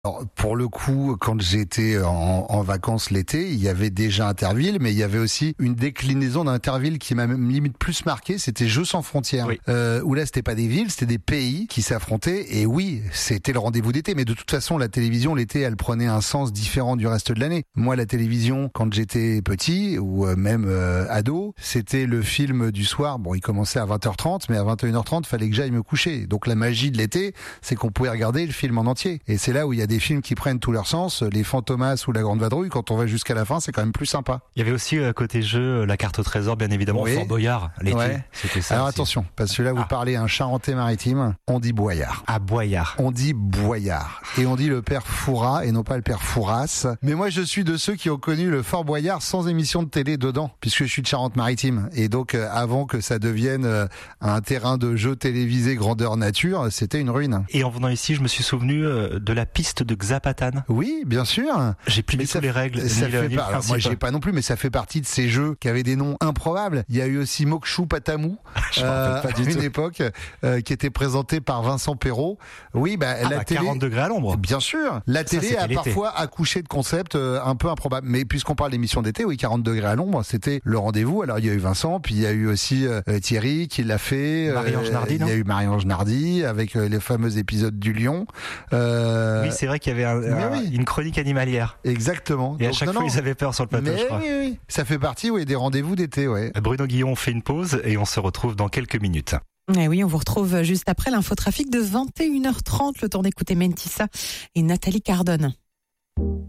Alors, pour le coup, quand j'étais en vacances l'été, il y avait déjà Interville, mais il y avait aussi une déclinaison d'Interville qui m'a même limite plus marqué, c'était Jeux sans frontières. Oui. Où là, c'était pas des villes, c'était des pays qui s'affrontaient. Et oui, c'était le rendez-vous d'été. Mais de toute façon, la télévision, l'été, elle prenait un sens différent du reste de l'année. Moi, la télévision, quand j'étais petit, ou même ado, c'était le film du soir. Bon, il commençait à 20h30, mais à 21h30, fallait que j'aille me coucher. Donc la magie de l'été, c'est qu'on pouvait regarder le film en entier. Et c'est là où il y a des films qui prennent tout leur sens, les Fantomas ou la Grande Vadrouille, quand on va jusqu'à la fin, c'est quand même plus sympa. Il y avait aussi côté jeu la carte au trésor, bien évidemment, Oui. Fort Boyard l'été. Ouais. C'était ça. Alors aussi. attention, parce que là vous parlez un Charentais-Maritime, on dit Boyard. À Boyard. On dit Boyard. Et on dit le père Fouras et non pas le père Fouras. Mais moi je suis de ceux qui ont connu le Fort Boyard sans émission de télé dedans, puisque je suis de Charente-Maritime. Et donc avant que ça devienne un terrain de jeu télévisé grandeur nature, c'était une ruine. Et en venant ici, je me suis souvenu de la piste de Xapatan. Oui, bien sûr. J'ai plus du tout les règles. Ça ni fait le pas, alors moi j'ai pas non plus, mais ça fait partie de ces jeux qui avaient des noms improbables. Il y a eu aussi Mokshu Patamou Je à une époque qui était présenté par Vincent Perrault. Oui, la télé 40 degrés à l'ombre. Bien sûr, la télé c'était a l'été. parfois accouché de concepts un peu improbables. Mais puisqu'on parle d'émission d'été, oui, 40 degrés à l'ombre, c'était le rendez-vous. Alors il y a eu Vincent, puis il y a eu aussi Thierry qui l'a fait. Marie-Ange Nardi, il y a eu Marie-Ange Nardi avec les fameux épisodes du Lion. Oui, c'est vrai qu'il y avait une chronique animalière. Exactement. Et à Donc, chaque fois, ils avaient peur sur le plateau, mais je crois. oui, ça fait partie des rendez-vous d'été, ouais. Bruno Guillon fait une pause et on se retrouve dans quelques minutes. Et oui, on vous retrouve juste après l'infotrafic de 21h30, le temps d'écouter Mentissa et Nathalie Cardone.